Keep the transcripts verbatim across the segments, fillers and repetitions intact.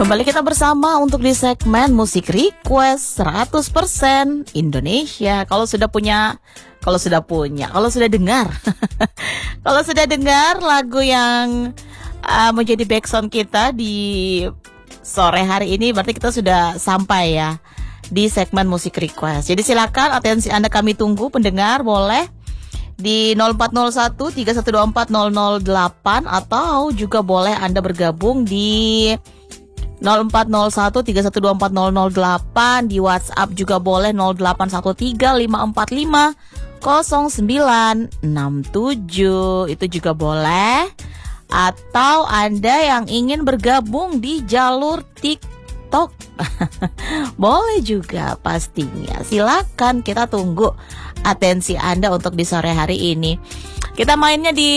Kembali kita bersama untuk di segmen musik request seratus persen Indonesia. Kalau sudah punya, kalau sudah punya, kalau sudah dengar, kalau sudah dengar lagu yang uh, menjadi backsound kita di sore hari ini, berarti kita sudah sampai ya di segmen musik request. Jadi silakan atensi Anda kami tunggu, pendengar boleh di nol empat nol satu tiga satu dua empat nol nol delapan atau juga boleh Anda bergabung di nol empat nol satu tiga satu dua empat nol nol delapan, di WhatsApp juga boleh nol delapan satu tiga lima empat lima nol sembilan enam tujuh, itu juga boleh. Atau Anda yang ingin bergabung di jalur TikTok boleh juga pastinya. Silakan, kita tunggu atensi Anda untuk di sore hari ini. Kita mainnya di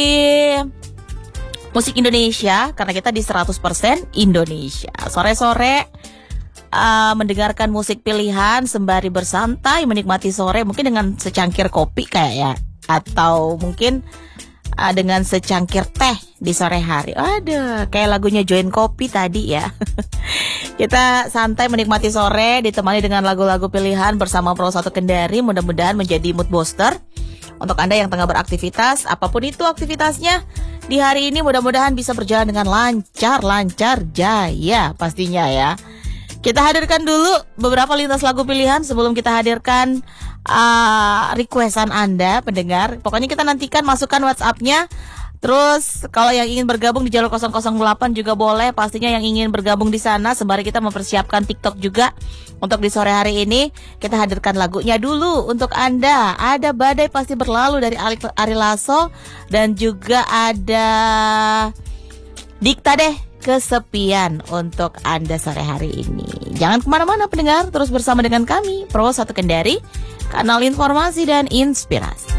musik Indonesia karena kita di seratus persen Indonesia. Sore-sore uh, mendengarkan musik pilihan sembari bersantai menikmati sore, mungkin dengan secangkir kopi kayak ya, atau mungkin uh, dengan secangkir teh di sore hari. Aduh, kayak lagunya Join Kopi tadi ya. Kita santai menikmati sore ditemani dengan lagu-lagu pilihan bersama Pro satu Kendari. Mudah-mudahan menjadi mood booster untuk Anda yang tengah beraktivitas, apapun itu aktivitasnya di hari ini, mudah-mudahan bisa berjalan dengan lancar-lancar jaya pastinya ya. Kita hadirkan dulu beberapa lintas lagu pilihan sebelum kita hadirkan uh, requestan Anda pendengar. Pokoknya kita nantikan masukkan WhatsApp-nya. Terus kalau yang ingin bergabung di jalur nol nol delapan juga boleh, pastinya yang ingin bergabung di sana sembari kita mempersiapkan TikTok juga. Untuk di sore hari ini kita hadirkan lagunya dulu untuk Anda. Ada Badai Pasti Berlalu dari Ari Lasso dan juga ada Dikta Deh Kesepian untuk Anda sore hari ini. Jangan kemana-mana pendengar, terus bersama dengan kami Pro satu Kendari, kanal informasi dan inspirasi.